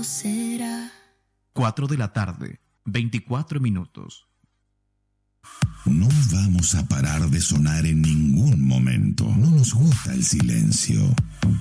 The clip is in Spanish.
será? 4 de la tarde, 24 minutos. No vamos a parar de sonar en ningún momento. No nos gusta el silencio.